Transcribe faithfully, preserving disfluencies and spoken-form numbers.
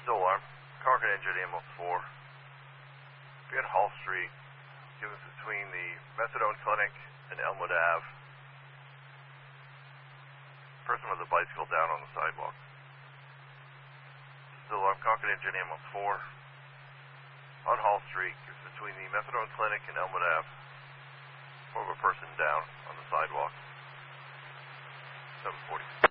Still alarm. Concord engine ambulance four. Be on Hall Street. Give us between the Methadone Clinic and Elmwood Ave. Person with a bicycle down on the sidewalk. Still alarm. Concord engine ambulance four. On Hall Street. Give us between the Methadone Clinic and Elmwood Ave. More of a person down on the sidewalk. seven forty.